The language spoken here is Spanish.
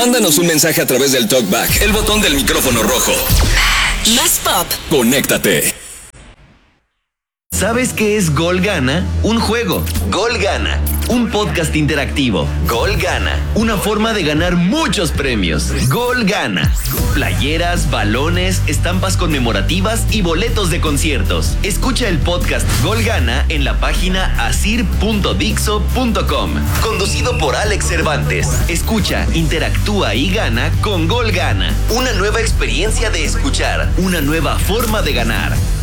Mándanos un mensaje a través del TalkBack, el botón del micrófono rojo. Más pop. Conéctate. ¿Sabes qué es Gol Gana? Un juego. Gol Gana. Un podcast interactivo. Gol Gana. Una forma de ganar muchos premios. Gol Gana. Playeras, balones, estampas conmemorativas y boletos de conciertos. Escucha el podcast Gol Gana en la página asir.dixo.com. Conducido por Alex Cervantes. Escucha, interactúa y gana con Gol Gana. Una nueva experiencia de escuchar. Una nueva forma de ganar.